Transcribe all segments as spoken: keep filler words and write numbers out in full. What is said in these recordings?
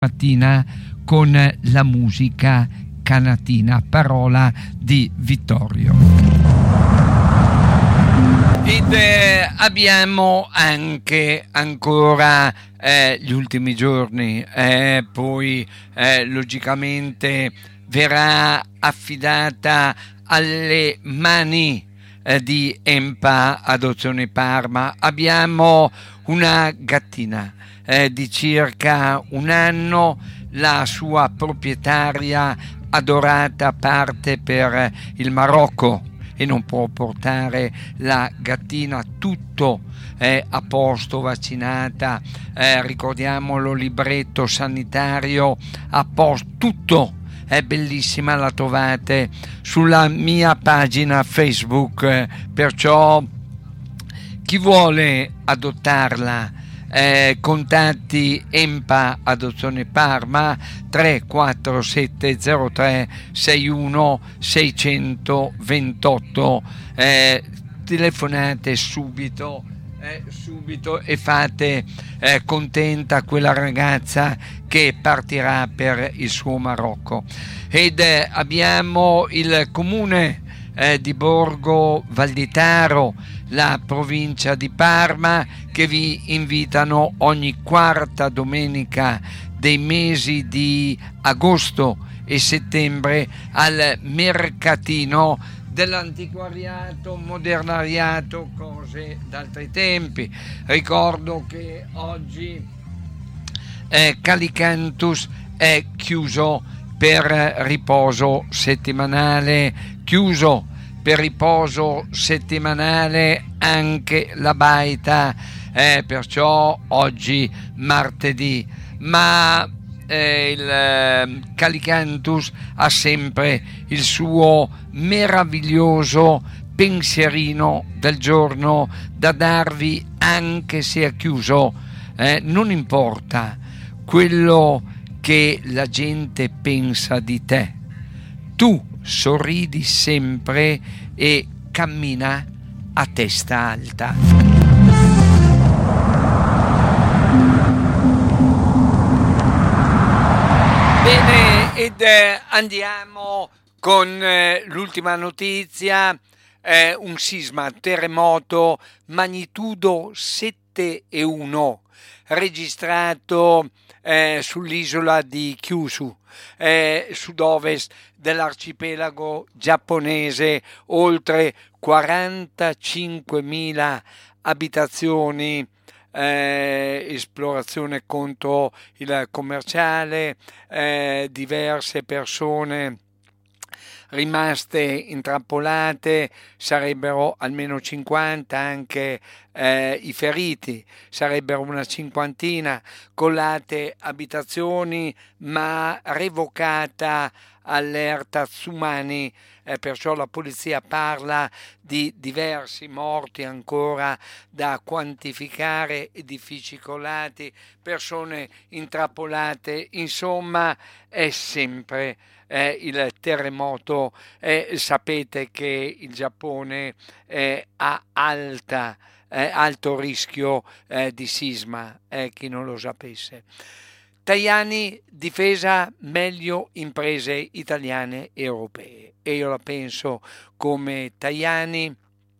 mattina con la musica canatina, parola di Vittorio. Ed eh, abbiamo anche ancora eh, gli ultimi giorni, eh, poi eh, logicamente verrà affidata alle mani eh, di Empa Adozione Parma. Abbiamo una gattina eh, di circa un anno, la sua proprietaria adorata parte per il Marocco e non può portare la gattina, tutto è a posto, vaccinata, eh, ricordiamolo, libretto sanitario a posto, tutto è bellissima, la trovate sulla mia pagina Facebook, eh, perciò chi vuole adottarla eh, contatti Empa Adozione Parma tre quattro sette zero tre sei uno sei due otto, eh, telefonate subito eh, subito e fate eh, contenta quella ragazza che partirà per il suo Marocco. Ed eh, abbiamo il comune eh, di Borgo Valditaro, la provincia di Parma, che vi invitano ogni quarta domenica dei mesi di agosto e settembre al mercatino dell'antiquariato, modernariato, cose d'altri tempi. Ricordo che oggi eh, Calicantus è chiuso per riposo settimanale, chiuso per riposo settimanale anche la baita, eh, perciò oggi martedì, ma eh, il eh, Calicantus ha sempre il suo meraviglioso pensierino del giorno da darvi, anche se è chiuso, eh, non importa quello che la gente pensa di te, tu sorridi sempre e cammina a testa alta. Bene, ed eh, andiamo con eh, l'ultima notizia, eh, un sisma, terremoto magnitudo sette e uno registrato eh, sull'isola di Kyushu, eh, sud-ovest dell'arcipelago giapponese, oltre quarantacinquemila abitazioni, eh, esplorazione contro il commerciale, eh, diverse persone rimaste intrappolate, sarebbero almeno cinquanta anche eh, i feriti, sarebbero una cinquantina, collate abitazioni ma revocata allerta tsunami, eh, perciò la polizia parla di diversi morti ancora da quantificare, edifici collati, persone intrappolate, insomma è sempre Eh, il terremoto, eh, sapete che il Giappone eh, ha alta, eh, alto rischio eh, di sisma, eh, chi non lo sapesse. Tajani, difesa meglio imprese italiane e europee, e io la penso come Tajani,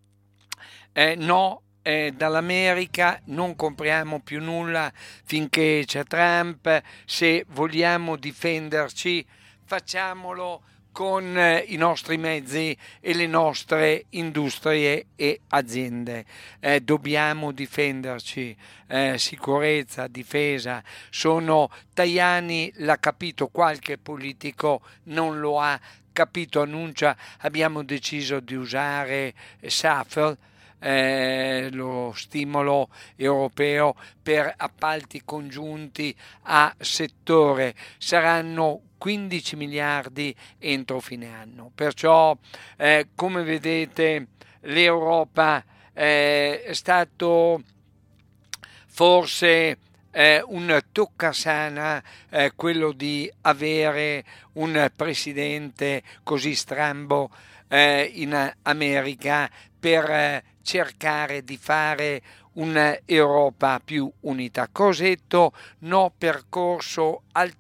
eh, no, Eh, dall'America non compriamo più nulla finché c'è Trump, se vogliamo difenderci facciamolo con eh, i nostri mezzi e le nostre industrie e aziende. Eh, dobbiamo difenderci, eh, sicurezza, difesa. Sono Tajani, l'ha capito, qualche politico non lo ha capito, annuncia abbiamo deciso di usare Safel, Eh, lo stimolo europeo per appalti congiunti a settore, saranno quindici miliardi entro fine anno, perciò eh, come vedete l'Europa eh, è stato forse eh, un toccasana eh, quello di avere un presidente così strambo eh, in America per eh, cercare di fare un'Europa più unita. Cosetto, no percorso